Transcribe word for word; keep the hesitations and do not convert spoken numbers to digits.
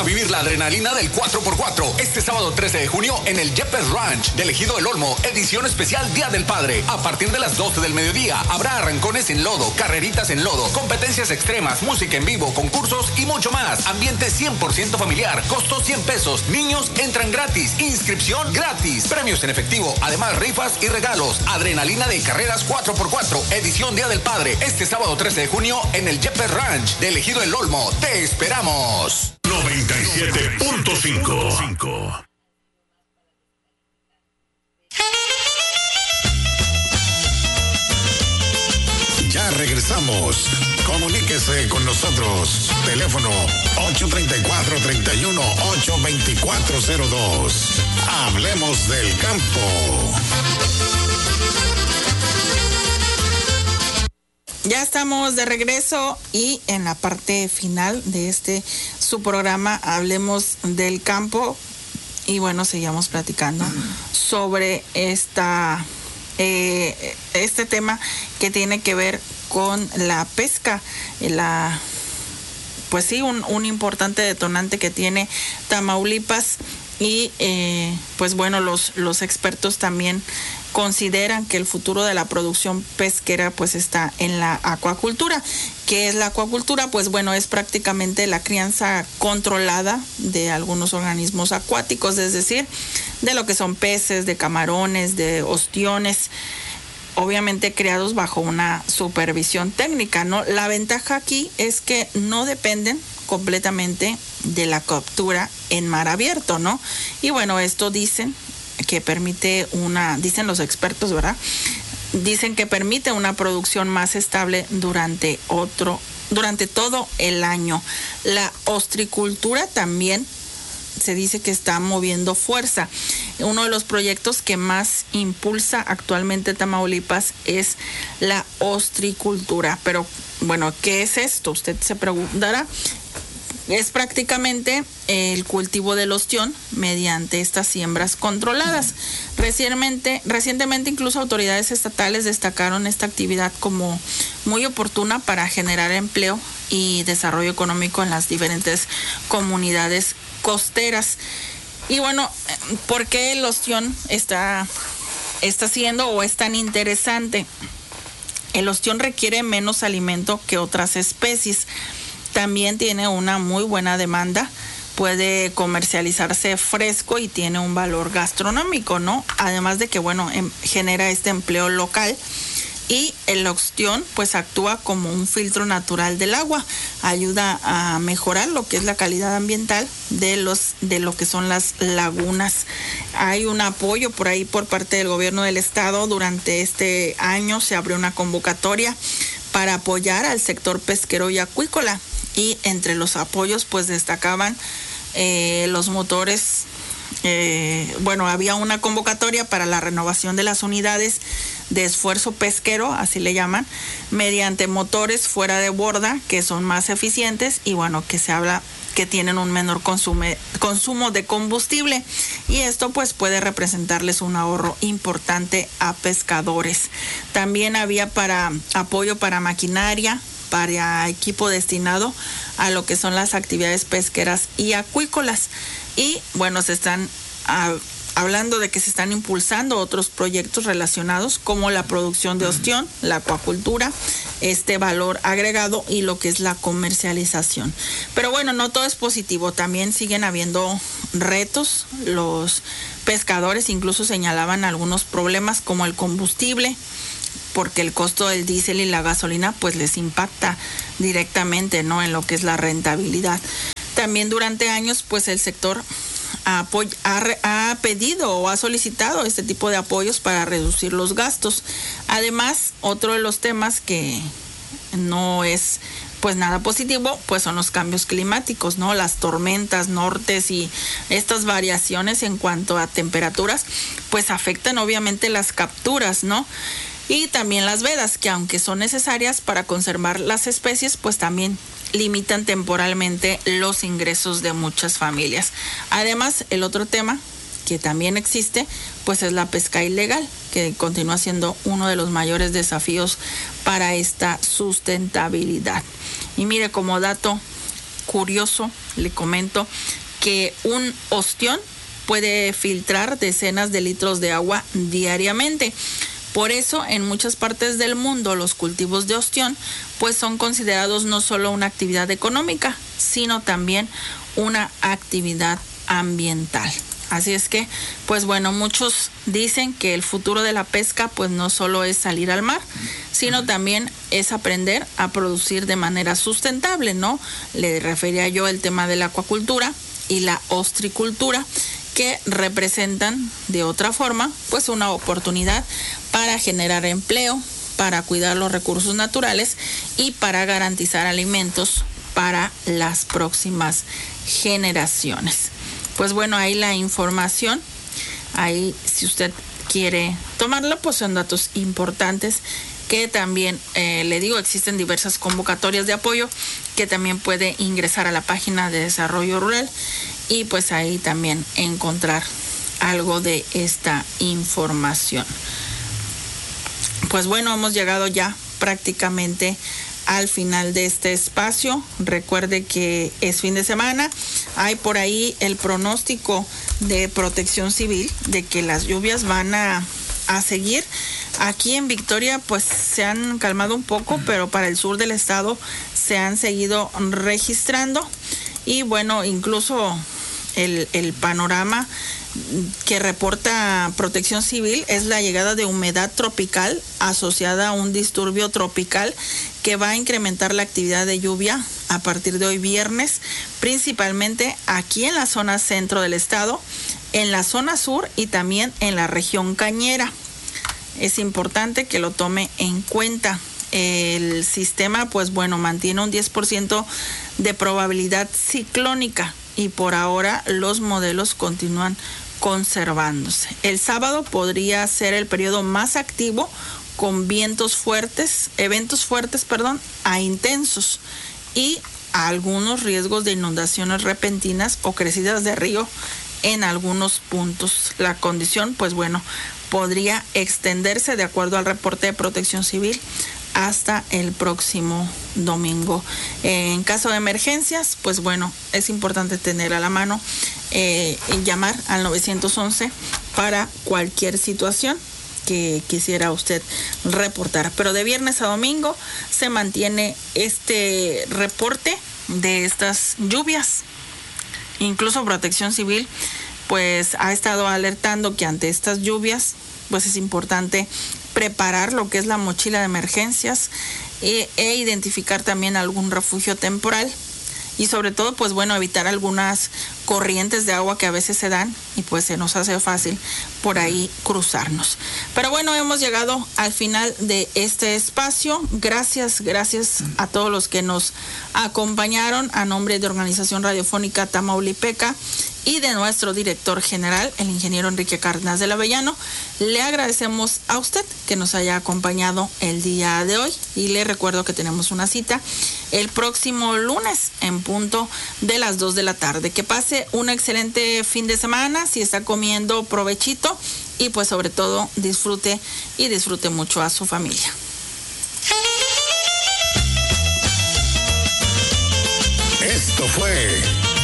vivir la adrenalina del cuatro por cuatro este sábado trece de junio en el Yepes Ranch del Ejido del Olmo, edición especial Día del Padre. A partir de las doce del mediodía habrá arrancones en lodo, carreritas en lodo, competencias extremas, música en vivo, concursos y mucho más. Ambiente cien por ciento familiar, costo cien pesos. Niños entran gratis, inscripción gratis, premios en efectivo, además rifas y regalos. Adrenalina de carreras cuatro por cuatro, edición Día del Padre, este sábado trece de junio en el Yepes Ranch del Ejido del Olmo. ¡Te esperamos! noventa y siete punto cinco. Ya regresamos. Comuníquese con nosotros. Teléfono ocho tres cuatro, tres uno, ocho dos cuatro cero dos. Hablemos del campo. Ya estamos de regreso y en la parte final de este su programa Hablemos del Campo. Y bueno, seguimos platicando sobre esta eh, este tema que tiene que ver con la pesca, la pues sí, un, un importante detonante que tiene Tamaulipas. Y eh, pues bueno, los, los expertos también consideran que el futuro de la producción pesquera pues está en la acuacultura. ¿Qué es la acuacultura? Pues bueno, es prácticamente la crianza controlada de algunos organismos acuáticos, es decir, de lo que son peces, de camarones, de ostiones, obviamente creados bajo una supervisión técnica, ¿no? La ventaja aquí es que no dependen completamente de la captura en mar abierto, ¿no? Y bueno, esto dicen que permite una, dicen los expertos, ¿verdad? Dicen que permite una producción más estable durante otro, durante todo el año. La ostricultura también se dice que está moviendo fuerza. Uno de los proyectos que más impulsa actualmente Tamaulipas es la ostricultura. Pero bueno, ¿qué es esto? Usted se preguntará. Es prácticamente el cultivo del ostión mediante estas siembras controladas. Recientemente, recientemente incluso autoridades estatales destacaron esta actividad como muy oportuna para generar empleo y desarrollo económico en las diferentes comunidades costeras. Y bueno, ¿por qué el ostión está, está siendo o es tan interesante? El ostión requiere menos alimento que otras especies. También tiene una muy buena demanda, puede comercializarse fresco y tiene un valor gastronómico, ¿no? Además de que, bueno, em, genera este empleo local. Y el ostión pues actúa como un filtro natural del agua, ayuda a mejorar lo que es la calidad ambiental de los de lo que son las lagunas. Hay un apoyo por ahí por parte del gobierno del estado. Durante este año se abrió una convocatoria para apoyar al sector pesquero y acuícola, y entre los apoyos pues destacaban eh, los motores. Eh, bueno, había una convocatoria para la renovación de las unidades de esfuerzo pesquero, así le llaman, mediante motores fuera de borda que son más eficientes y bueno, que se habla que tienen un menor consume, consumo de combustible, y esto pues puede representarles un ahorro importante a pescadores. También había para apoyo para maquinaria, para equipo destinado a lo que son las actividades pesqueras y acuícolas. Y bueno, se están a, hablando de que se están impulsando otros proyectos relacionados como la producción de ostión, la acuacultura, este valor agregado y lo que es la comercialización. Pero bueno, no todo es positivo, también siguen habiendo retos. Los pescadores incluso señalaban algunos problemas como el combustible, porque el costo del diésel y la gasolina pues les impacta directamente, ¿no?, en lo que es la rentabilidad. También durante años pues el sector ha, ha, ha pedido o ha solicitado este tipo de apoyos para reducir los gastos. Además, otro de los temas que no es pues nada positivo pues son los cambios climáticos, ¿no? Las tormentas, nortes y estas variaciones en cuanto a temperaturas pues afectan obviamente las capturas, ¿no? Y también las vedas, que aunque son necesarias para conservar las especies, pues también limitan temporalmente los ingresos de muchas familias. Además, el otro tema que también existe, pues es la pesca ilegal, que continúa siendo uno de los mayores desafíos para esta sustentabilidad. Y mire, como dato curioso, le comento que un ostión puede filtrar decenas de litros de agua diariamente. Por eso, en muchas partes del mundo, los cultivos de ostión pues son considerados no solo una actividad económica, sino también una actividad ambiental. Así es que, pues bueno, muchos dicen que el futuro de la pesca pues no solo es salir al mar, sino también es aprender a producir de manera sustentable, ¿no? Le refería yo el tema de la acuacultura y la ostricultura, que representan de otra forma pues una oportunidad para generar empleo, para cuidar los recursos naturales y para garantizar alimentos para las próximas generaciones. Pues bueno, ahí la información, ahí si usted quiere tomarla, pues son datos importantes que también, eh, le digo, existen diversas convocatorias de apoyo que también puede ingresar a la página de Desarrollo Rural y pues ahí también encontrar algo de esta información. Pues bueno, hemos llegado ya prácticamente al final de este espacio. Recuerde que es fin de semana. Hay por ahí el pronóstico de Protección Civil de que las lluvias van a, a seguir. Aquí en Victoria pues se han calmado un poco, pero para el sur del estado se han seguido registrando. Y bueno, incluso el, el panorama que reporta Protección Civil es la llegada de humedad tropical asociada a un disturbio tropical que va a incrementar la actividad de lluvia a partir de hoy viernes, principalmente aquí en la zona centro del estado, en la zona sur y también en la región cañera. Es importante que lo tome en cuenta. El sistema, pues bueno, mantiene un diez por ciento de probabilidad ciclónica y por ahora los modelos continúan conservándose. El sábado podría ser el periodo más activo con vientos fuertes, eventos fuertes, perdón, a intensos y a algunos riesgos de inundaciones repentinas o crecidas de río en algunos puntos. La condición, pues bueno, podría extenderse de acuerdo al reporte de Protección Civil hasta el próximo domingo. En caso de emergencias, pues bueno, es importante tener a la mano eh, llamar al nueve once para cualquier situación que quisiera usted reportar. Pero de viernes a domingo se mantiene este reporte de estas lluvias. Incluso Protección Civil pues ha estado alertando que ante estas lluvias pues es importante preparar lo que es la mochila de emergencias e, e identificar también algún refugio temporal y sobre todo pues bueno evitar algunas corrientes de agua que a veces se dan y pues se nos hace fácil por ahí cruzarnos. Pero bueno, hemos llegado al final de este espacio. Gracias, gracias a todos los que nos acompañaron a nombre de Organización Radiofónica Tamaulipeca y de nuestro director general, el ingeniero Enrique Cárdenas del Avellano. Le agradecemos a usted que nos haya acompañado el día de hoy y le recuerdo que tenemos una cita el próximo lunes en punto de las dos de la tarde. Que pase un excelente fin de semana, si está comiendo provechito y pues sobre todo disfrute y disfrute mucho a su familia. Esto fue